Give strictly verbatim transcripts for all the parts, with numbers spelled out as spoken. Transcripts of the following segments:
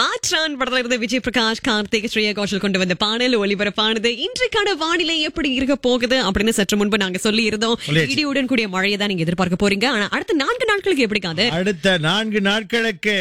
மாற்றான் படத்துல இருந்து விஜய் பிரகாஷ், கார்த்திக், ஸ்ரேயா கோஷல் கொண்டு வந்த பாடல் ஒளிபரப்பானது. இன்றைக்கான வானிலை எப்படி இருக்க போகுது அப்படின்னு சற்று முன்பு நாங்க சொல்லி இருந்தோம். இடியுடன் கூடிய மழையை தான் நீங்க எதிர்பார்க்க போறீங்க. ஆனா அடுத்த நான்கு நாட்களுக்கு எப்படி காது? அடுத்த நான்கு நாட்களுக்கு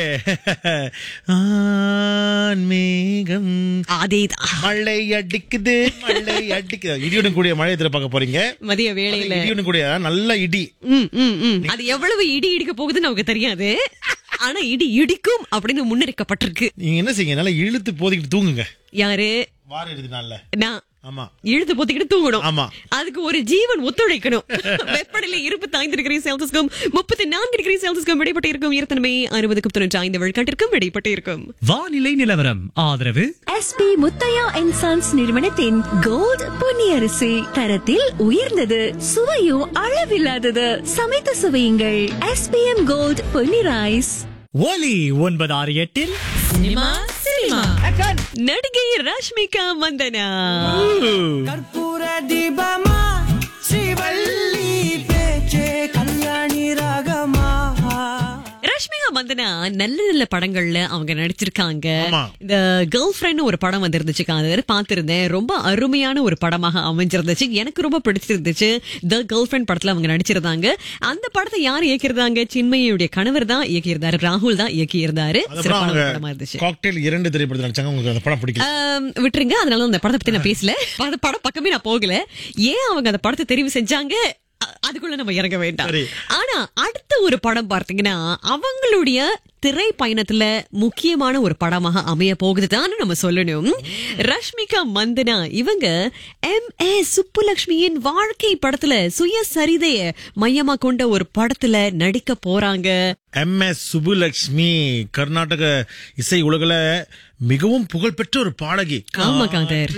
மேகம் அதேதான், மழை அடிக்குது, மழை அடிக்குது. இடியுடன் கூடிய மழை எதிர்பார்க்க போறீங்க மதிய வேளையில. இடியுடன் கூடிய நல்ல இடி. அது எவ்வளவு இடி இடிக்க போகுதுன்னு நமக்கு தெரியாது. ஆனா இடி இடிக்கும் அப்படின்னு முன்னெடுக்கப்பட்டிருக்கு. நீங்க என்ன செய்யுங்க, நல்லா இழுத்து போதிக்கிட்டு தூங்குங்க. யாரு? வார இறுதினால நான் ஆமா இழுத்து போத்திக்கிட்டு தூங்கணும். ஆமா, அதுக்கு ஒரு ஜீவன் ஒத்துழைக்கணும். வெப்பநிலை இருபத்தி ஐந்து டிகிரி செல்சியஸ்க்கும் முப்பத்தி நான்கு டிகிரி செல்சியஸ்க்கும் இடைப்பட்டு இருக்கும். ஈரத்தன்மை அறுபதுக்கும் தொண்ணூற்றி ஐந்து விழுக்காட்டிற்கும் இடைப்பட்டு இருக்கும். வானிலை நிலவரம் ஆதரவு எஸ்பி முத்தையா அண்ட் சன்ஸ் நிறுவனத்தின் கோல்ட் பொன்னியரிசி. தரத்தில் உயர்ந்தது, சுவையும் அளவில்லாதது. சமைத்து சுவையுங்கள். SPM gold Ponni rice. ஒலி ஒன்பது ஆறு எட்டில் சினிமா சினிமா நடிகை ரஷ்மிகா மந்தனா. கற்பூர தீபமா ஸ்ரீவள்ளி பேச்சே கல்யாணி ராகமா. ரஷ்மிகா மந்தனா நல்ல நல்ல படங்கள்ல அவங்க நடிச்சிருக்காங்க. இந்த கேர்ள் ஃப்ரெண்ட் ஒரு படம் வந்திருந்துச்சு, காதர் பாத்திருந்தேன். ரொம்ப அருமையான ஒரு படமாக அமைஞ்சிருந்துச்சு, எனக்கு ரொம்ப பிடிச்சிருந்துச்சு. த கேர்ள் ஃப்ரெண்ட் படத்துல அவங்க நடிச்சிருந்தாங்க. அந்த படத்தை யார் இயக்கியிருந்தாங்க? சின்மயியுடைய கணவர் தான் இயக்கியிருந்தாரு, ராகுல் தான் இயக்கியிருந்தாரு. சிறப்பான படமா இருந்துச்சு. காக்டெயில் இரண்டு திரைப்படத்தில் நடிச்சாங்க. உங்களுக்கு அந்த படம் பிடிக்கல? விட்டுருங்க, அதனால அந்த படத்தை பத்தி நான் பேசல. அந்த படம் பக்கமே நான் போகல. ஏன் அவங்க அந்த படத்தை தெரிவு செஞ்சாங்க அதுக்குள்ள நம்ம இறங்க வேண்டாம். ஆனா அடுத்த ஒரு படம் பார்த்தீங்கன்னா அவங்களுடைய திரை பயணத்துல முக்கியமான ஒரு படமாக அமைய போகுதுதான் நம்ம சொல்லணும். ரஷ்மிகா மந்தனா இவங்க எம் ஏ சுப்புலட்சுமியின் வாழ்க்கை படத்துல சுயசரிதைய மையமா கொண்ட ஒரு படத்துல நடிக்க போறாங்க. எம் எஸ் சுப்புலட்சுமி கர்நாடக இசை உலகில மிகவும் புகழ்பெற்ற ஒரு பாடகி. ஆமா காதர்,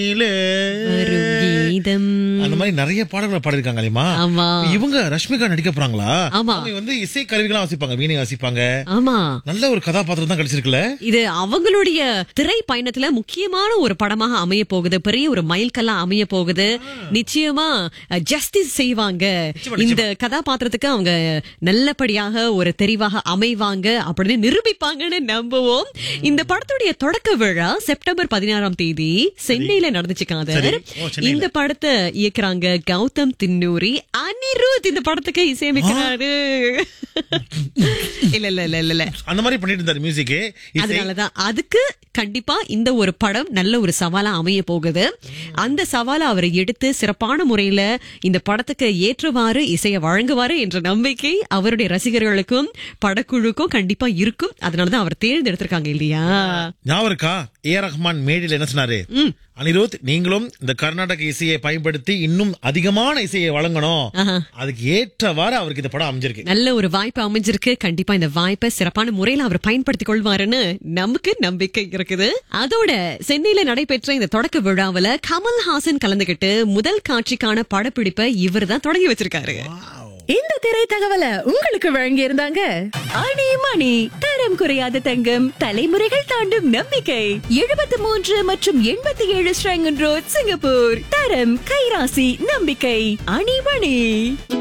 அந்த மாதிரி நிறைய பாடல்களை பாடிருக்காங்க. இவங்க ரஷ்மிகா நடிக்க போறாங்களா? வந்து இசை கருவிகளா வாசிப்பாங்க, வீணை வாசிப்பாங்க. ஆமா, நல்ல ஒரு கதாபாத்திரம் தான் கிடைச்சிருக்குல்ல. இது அவங்களுடைய திரை பயணத்துல முக்கியமான ஒரு படமாக அமைய போகுது. பெரிய ஒரு மைல்கல்லா அமைய போகுது. நிச்சயமா ஜஸ்டிஸ் செய்வாங்க இந்த கதாபாத்திரத்துக்கு. அவங்க நல்லபடியாக ஒரு தெரிவாக அமைவாங்க அப்படின்னு நிரூபிப்பாங்கன்னு நம்புவோம். இந்த படத்துடைய தொடக்க விழா செப்டம்பர் பதினாறாம் தேதி சென்னையில நடந்துச்சுக்காத. இந்த படத்தை இயக்குறாங்க கௌதம் தின்னூரி. அனிருத் இந்த படத்துக்கு இசையமைக்கிறாரு. இல்ல இல்ல இல்ல இல்ல அந்த மாதிரி பண்ணிட்டு இருந்தாரு மியூசிக். அதனாலதான் அதுக்கு கண்டிப்பா இந்த ஒரு படம் நல்ல ஒரு சவாலா அமைய போகுது. அந்த சவாலை அவர் எடுத்து சிறப்பான முறையில இந்த படத்துக்கு ஏற்றவாறு இசையை வழங்குவாரு என்ற நம்பிக்கை அவருடைய ரசிகர்களுக்கும் படக்குழுக்கும் கண்டிப்பா இருக்கும். அதனாலதான் அவர் தேர்ந்தெடுத்திருக்காங்க இல்லையா? ஞாபகம் இருக்கா? ஏ ரஹ்மான் மேடையில் என்ன சொன்னாரு? அனிருத், நீங்களும் இந்த கர்நாடக இசையை பயன்படுத்தி இன்னும் அதிகமான இசையை வழங்கணும். அதுக்கு ஏற்றவாறு அவருக்கு இந்த படம் அமைஞ்சிருக்கு. நல்ல ஒரு வாய்ப்பு அமைஞ்சிருக்கு. கண்டிப்பா இந்த வாய்ப்பை சிறப்பான முறையில அவர் பயன்படுத்திக் கொள்வாருன்னு நமக்கு நம்பிக்கை இருக்குது. அதோட சென்னையில நடைபெற்ற இந்த தொடக்க விழாவில் கமல்ஹாசன் கலந்துகிட்டு முதல் காட்சிக்கான படப்பிடிப்பை இவர் தான் தொடங்கி வச்சிருக்காரு. இந்த திரை தகவலை உங்களுக்கு வழங்கி இருந்தாங்க அணி மணி. தரம் குறையாத தங்கம், தலைமுறைகள் தாண்டும் நம்பிக்கை. எழுபத்தி மூன்று மற்றும் எண்பத்தி ஏழு ஸ்ரங்கன் ரோட், சிங்கப்பூர். தரம், கைராசி, நம்பிக்கை. அணி மணி.